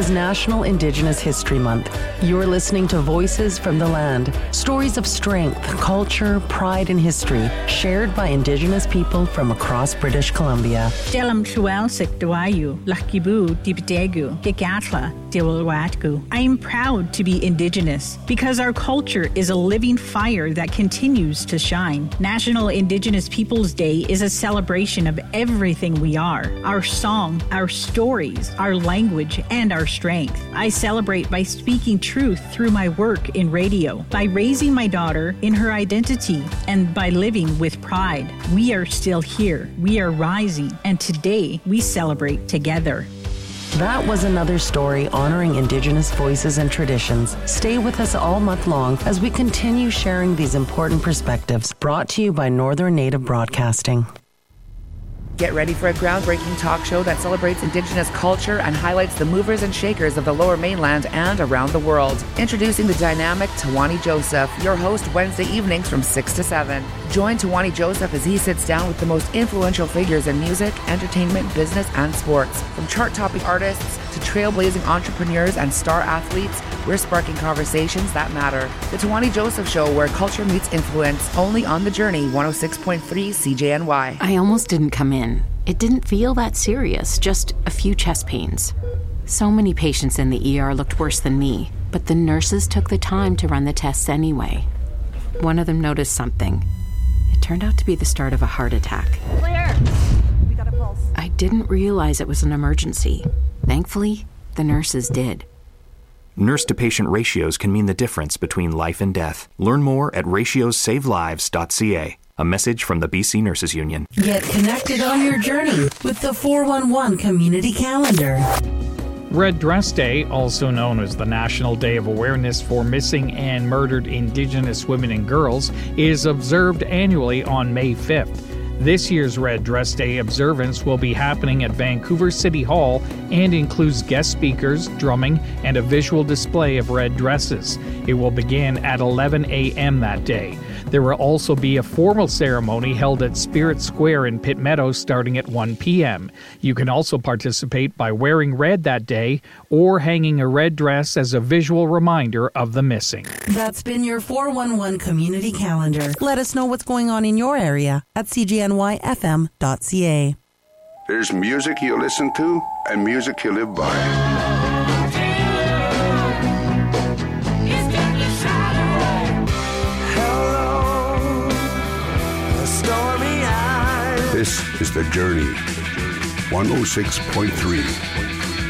is National Indigenous History Month. You're listening to Voices from the Land, stories of strength, culture, pride, and history shared by Indigenous people from across British Columbia. I am proud to be Indigenous because our culture is a living fire that continues to shine. National Indigenous Peoples Day is a celebration of everything we are, our song, our stories, our language, and our strength. I celebrate by speaking truth through my work in radio, by raising my daughter in her identity, and by living with pride. We are still here, we are rising, and today we celebrate together. That was another story honoring Indigenous voices and traditions. Stay with us all month long as we continue sharing these important perspectives, brought to you by Northern Native Broadcasting. Get ready for a groundbreaking talk show that celebrates Indigenous culture and highlights the movers and shakers of the Lower Mainland and around the world. Introducing the dynamic Tawani Joseph, your host Wednesday evenings from 6 to 7. Join Tawani Joseph as he sits down with the most influential figures in music, entertainment, business, and sports. From chart-topping artists to trailblazing entrepreneurs and star athletes, we're sparking conversations that matter. The Tawani Joseph Show, where culture meets influence, only on The Journey, 106.3 CJNY. I almost didn't come in. It didn't feel that serious, just a few chest pains. So many patients in the ER looked worse than me, but the nurses took the time to run the tests anyway. One of them noticed something. It turned out to be the start of a heart attack. Clear! We got a pulse. I didn't realize it was an emergency. Thankfully, the nurses did. Nurse-to-patient ratios can mean the difference between life and death. Learn more at ratiosavelives.ca. A message from the BC Nurses Union. Get connected on your journey with the 411 Community Calendar. Red Dress Day, also known as the National Day of Awareness for Missing and Murdered Indigenous Women and Girls, is observed annually on May 5th. This year's Red Dress Day observance will be happening at Vancouver City Hall and includes guest speakers, drumming, and a visual display of red dresses. It will begin at 11 a.m. that day. There will also be a formal ceremony held at Spirit Square in Pitt Meadows starting at 1 p.m. You can also participate by wearing red that day or hanging a red dress as a visual reminder of the missing. That's been your 411 Community Calendar. Let us know what's going on in your area at cgnyfm.ca. There's music you listen to and music you live by. This is The Journey, 106.3